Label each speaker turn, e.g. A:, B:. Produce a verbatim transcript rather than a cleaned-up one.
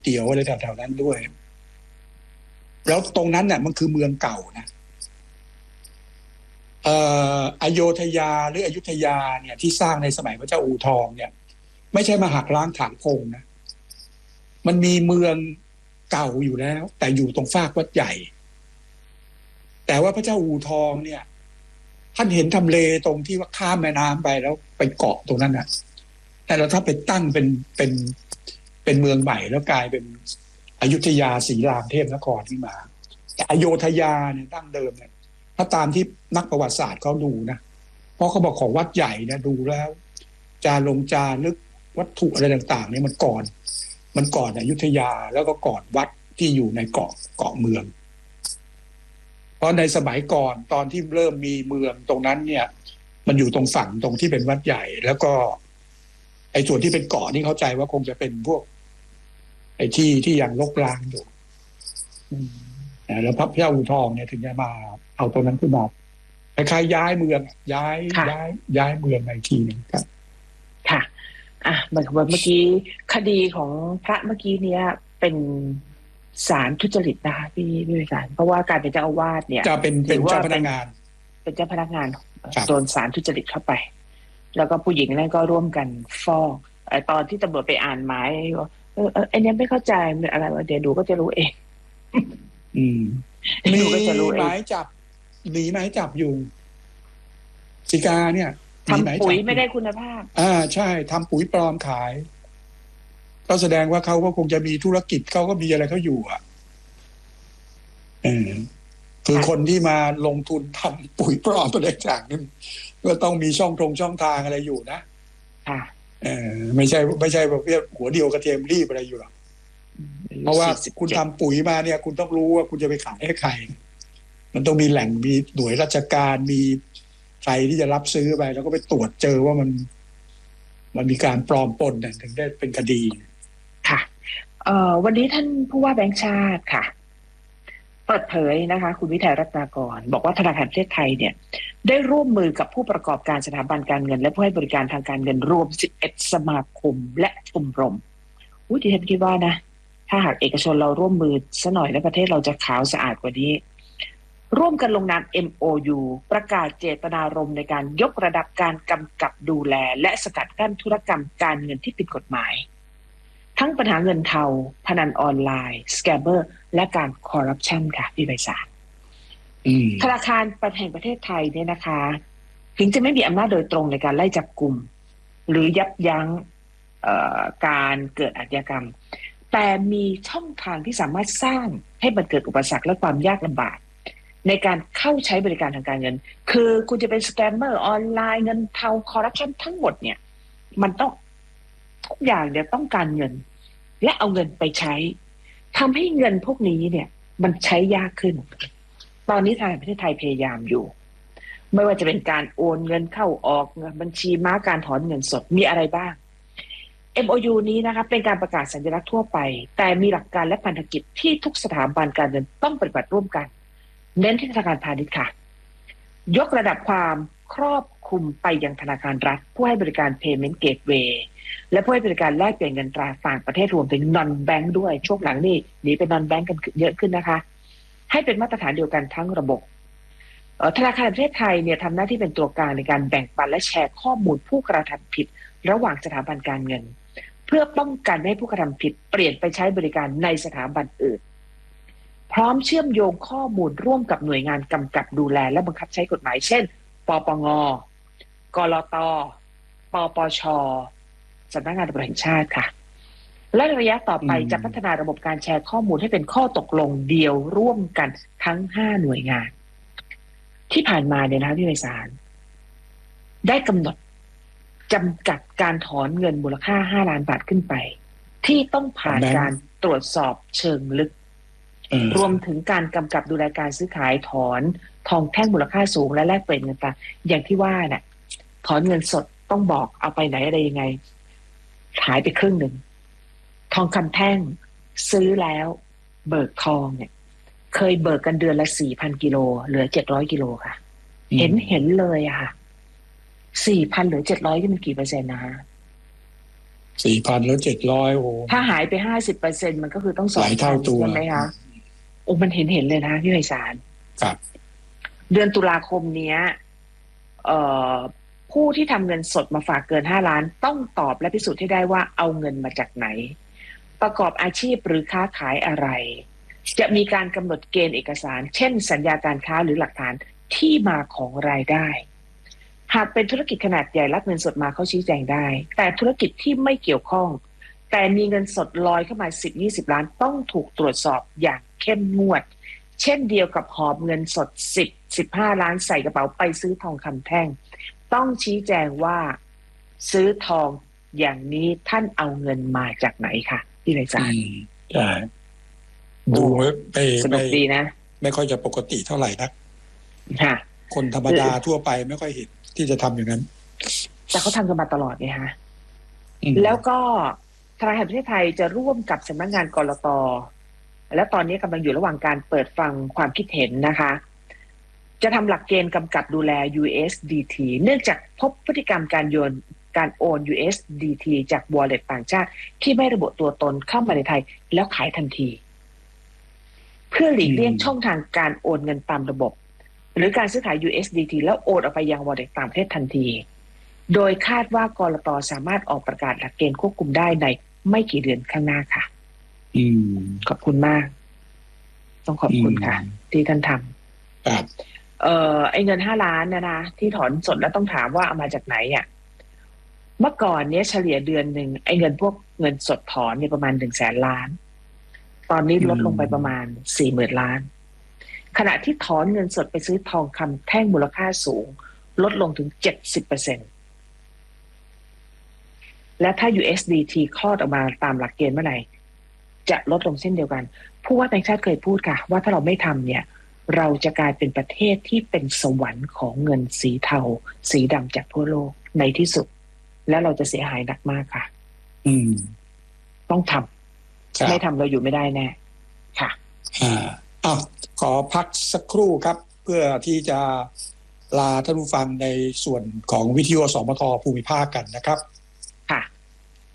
A: เตี๋ยวอะไรแถวๆนั้นด้วยแล้วตรงนั้นเนี่ยมันคือเมืองเก่านะเอ่ออโยธยาหรืออยุธยาเนี่ยที่สร้างในสมัยพระเจ้าอู่ทองเนี่ยไม่ใช่มาหักล้างฐานพงนะมันมีเมืองเก่าอยู่แล้วแต่อยู่ตรงฟากวัดใหญ่แต่ว่าพระเจ้าอู่ทองเนี่ยท่านเห็นทำเลตรงที่ว่าข้ามแม่น้ำไปแล้วไปเกาะตรงนั้นน่ะแต่เราถ้าไปตั้งเป็นเป็นเป็นเมืองใหม่แล้วกลายเป็นอยุธยาศรีรามเทพนครขึ้นมาแต่อโยธยาเนี่ยตั้งเดิมเนี่ยถ้าตามที่นักประวัติศาสตร์เขาดูนะเพราะเขาบอกของวัดใหญ่เนี่ยดูแล้วจารงจารึกวัตถุอะไรต่างๆเนี่ยมันก่อนมันก่อนอยุธยาแล้วก็ก่อนวัดที่อยู่ในเกาะเกาะเมืองเพราะในสมัยก่อนตอนที่เริ่มมีเมืองตรงนั้นเนี่ยมันอยู่ตรงฝั่งตรงที่เป็นวัดใหญ่แล้วก็ไอ้ส่วนที่เป็นเกาะนี่เข้าใจว่าคงจะเป็นพวกไอ้ที่ที่ยังรกร้างอยู่แล้วพระเจ้าอู่ทองเนี่ยถึงจะมาเอาตรงนั้นขึ้นมาคล้ายๆย้ายเมืองย้ายย้ายย้ายเมืองในทีนึงครับ
B: ค่ะอ่ะเหมือนกับเมื่อกี้คดีของพระเมื่อกี้เนี้ยเป็นศาลทุจริตนะคะพี่พี่วิสารเพราะว่าการเป็นเจ้าอาวาสเนี่ย
A: จะเป็นเป็นเจ้าพนักงาน
B: เป็นเจ้าพนักงานโดนศาลทุจริตเข้าไปแล้วก็ผู้หญิงนั่นก็ร่วมกันฟ้องไอ้ตอนที่ตำรวจไปอ่านหมายเออเออไอ้เนี้ยไม่เข้าใจมันอะไรวะเดี๋ยวดูก็จะรู้เอง
A: อืมมีหมายจับหนีหมายจับอยู่สิกาเนี่ย
B: ทำปุ๋ยไม่ได้คุณภาพ
A: อ่าใช่ทำปุ๋ยปลอมขายก็แสดงว่าเขาก็คงจะมีธุรกิจเขาก็มีอะไรเขาอยู่อ่ะเออคือคนที่มาลงทุนทำปุ๋ยปลอมตัวเล็กจากนั้นก็ต้องมีช่องตรงช่องทางอะไรอยู่นะ
B: ค่ะ
A: เออไม่ใช่ไม่ใช่แบบหัวเดียวกระเทียมรีบอะไรอยู่หรอกเพราะว่าคุณทำปุ๋ยมาเนี่ยคุณต้องรู้ว่าคุณจะไปขายให้ใครมันต้องมีแหล่งมีหน่วยราชการมีใครที่จะรับซื้อไปแล้วก็ไปตรวจเจอว่ามันมันมีการปลอมปนถึงได้เป็นคดี
B: ค่ะเอ่อวันนี้ท่านผู้ว่าแบงก์ชาติค่ะเปิดเผยนะคะคุณวิทัยรัตนากรบอกว่าธนาคารประเทศไทยเนี่ยได้ร่วมมือกับผู้ประกอบการสถาบันการเงินและผู้ให้บริการทางการเงินรวมสิบเอ็ดสมาคมและชมรมอุ้ยดิฉันคิดว่านะถ้าหากเอกชนเราร่วมมือซะหน่อยแล้วประเทศเราจะขาวสะอาดกว่านี้ร่วมกันลงนาม เอ็ม โอ ยู ประกาศเจตนารมณ์ในการยกระดับการกำกับดูแลและสกัดกั้นธุรกรรมการเงินที่ผิดกฎหมายทั้งปัญหาเงินเทาพนันออนไลน์สแกมเมอร์และการคอร์รัปชันค่ะพี่ไพศาลธนาคารแห่งประเทศไทยเนี่ยนะคะถึงจะไม่มีอำนาจโดยตรงในการไล่จับกลุ่มหรือยับยั้งการเกิดอาชญากรรมแต่มีช่องทางที่สามารถสร้างให้มันเกิดอุปสรรคและความยากลำบากในการเข้าใช้บริการทางการเงินคือคุณจะเป็นสแกมเมอร์ออนไลน์เงินเทาคอร์รัปชันทั้งหมดเนี่ยมันต้องทุกอย่างเนี่ยต้องการเงินและเอาเงินไปใช้ทำให้เงินพวกนี้เนี่ยมันใช้ยากขึ้นตอนนี้ทางประเทศไทยพยายามอยู่ไม่ว่าจะเป็นการโอนเงินเข้าออกบัญชีม้าการถอนเงินสดมีอะไรบ้าง เอ็ม โอ ยู นี้นะคะเป็นการประกาศสัญลักษณ์ทั่วไปแต่มีหลักการและพันธกิจที่ทุกสถาบันการเงินต้องปฏิบัติร่วมกันเน้นที่ธนาคารพาณิชย์ค่ะยกระดับความครอบคลุมไปยังธนาคารรัฐผู้ให้บริการ Payment Gateway และผู้ให้บริการแลกเปลี่ยนเงินตราต่างประเทศรวมถึง Non Bank ด้วยช่วงหลังนี่หนีเป็น Non Bank กันเยอะขึ้นนะคะให้เป็นมาตรฐานเดียวกันทั้งระบบธนาคารแห่งประเทศไทยเนี่ยทำหน้าที่เป็นตัวกลางในการแบ่งปันและแชร์ข้อมูลผู้กระทำผิดระหว่างสถาบันการเงินเพื่อป้องกันไม่ให้ผู้กระทำผิดเปลี่ยนไปใช้บริการในสถาบันอื่นพร้อมเชื่อมโยงข้อมูลร่วมกับหน่วยงานกำกับดูแลและบังคับใช้กฎหมายเช่นปปงกลตปปชสำนักงานตำรวจแห่งชาติค่ะและระยะต่อไปจะพัฒนาระบบการแชร์ข้อมูลให้เป็นข้อตกลงเดียวร่วมกันทั้งห้าหน่วยงานที่ผ่านมาเนี่ยนะพี่ไพศาลได้กำหนดจำกัดการถอนเงินมูลค่าห้าล้านบาทขึ้นไปที่ต้องผ่านการตรวจสอบเชิงลึกรวมถึงการกำกับดูแลการซื้อขายถอนทองแท่งมูลค่าสูงและแลกเปลี่ยนเงินตราอย่างที่ว่าน่ะถอนเงินสดต้องบอกเอาไปไหนอะไรยังไงหายไปครึ่งหนึ่งทองคำแท่งซื้อแล้วเบิกทองเนี่ยเคยเบิกกันเดือนละสี่พันกิโลเหลือเจ็ดร้อยกิโลค่ะเห็นเห็นเลยอะค่ะสี่พันเหลือเจ็ดร้อยนี่มันกี่เปอร์เซ็นต์นะฮะ
A: สี่พันแล้วเจ็ดร้อยโอ้
B: ถ้าหายไปห้าสิบเปอร์เซ็นมันก็คือต้องสอง
A: หลายเท่าตัว
B: ใช่ไหมคะโอ้มันเห็นเห็นเลยนะพี่ไพศาล
A: ครับ
B: เดือนตุลาคมเนี้ยเอ่อผู้ที่ทำเงินสดมาฝากเกินห้าล้านต้องตอบและพิสูจน์ให้ได้ว่าเอาเงินมาจากไหนประกอบอาชีพหรือค้าขายอะไรจะมีการกำหนดเกณฑ์เอกสารเช่นสัญญาการค้าหรือหลักฐานที่มาของรายได้หากเป็นธุรกิจขนาดใหญ่รับเงินสดมาเขาชี้แจงได้แต่ธุรกิจที่ไม่เกี่ยวข้องแต่มีเงินสดลอยเข้ามา สิบถึงยี่สิบ ล้านต้องถูกตรวจสอบอย่างเข้มงวดเช่นเดียวกับหอบเงินสดสิบ สิบห้าล้านใส่กระเป๋าไปซื้อทองคำแท่งต้องชี้แจงว่าซื้อทองอย่างนี้ท่านเอาเงินมาจากไหนค่ะพี่ไพศาล
A: ใช่ดูไป
B: สนุกดีนะ
A: ไม่ค่อยจะปกติเท่าไหร่นัก
B: ค่ะ
A: คนธรรมดาทั่วไปไม่ค่อยเห็นที่จะทำอย่างนั้น
B: แต่เขาทำกันมาตลอดไงฮะแล้วก็ธนาคารแห่งประเทศไทยจะร่วมกับสำนักงานกลต.และตอนนี้กำลังอยู่ระหว่างการเปิดฟังความคิดเห็นนะคะจะทำหลักเกณฑ์กำกับดูแล ยู เอส ดี ที เนื่องจากพบพฤติกรรมการโยนการโอน ยู เอส ดี ที จาก wallet ต่างชาติที่ไม่ระบุตัวตนเข้ามาในไทยแล้วขายทันทีเพื่อหลีกเลี่ยงช่องทางการโอนเงินตามระบบหรือการซื้อขาย ยู เอส ดี ที แล้วโอนออกไปยัง wallet ต่างประเทศทันทีโดยคาดว่ากลต.สามารถออกประกาศหลักเกณฑ์ควบคุมได้ในไม่กี่เดือนข้างหน้าค่ะ
A: อืม
B: ขอบคุณมากต้องขอบคุณค่ะที่ท่านทำ
A: ครับ
B: เอ่อไอ้เงินห้าล้านนะนะที่ถอนสดแล้วต้องถามว่าเอามาจากไหนอ่ะเมื่อก่อนเนี้ยเฉลี่ยเดือนหนึ่งไอ้เงินพวกเงินสดถอนเนี่ยประมาณหนึ่งแสนล้านตอนนี้ลดลงไปประมาณสี่หมื่นล้านขณะที่ถอนเงินสดไปซื้อทองคำแท่งมูลค่าสูงลดลงถึง เจ็ดสิบเปอร์เซ็นต์ และถ้า ยู เอส ดี ที คลอดออกมาตามหลักเกณฑ์เมื่อไหร่จะลดลงเช่นเดียวกันผู้ว่าแบงค์ชาติเคยพูดค่ะว่าถ้าเราไม่ทำเนี่ยเราจะกลายเป็นประเทศที่เป็นสวรรค์ของเงินสีเทาสีดำจากทั่วโลกในที่สุดและเราจะเสียหายหนักมากค่ะ
A: อืม
B: ต้องทำไม่ทำเราอยู่ไม่ได้แน่ค่ะ
A: อ่าอ้าวขอพักสักครู่ครับเพื่อที่จะลาท่านผู้ฟังในส่วนของวิทยุสมทภูมิภาคกันนะครับ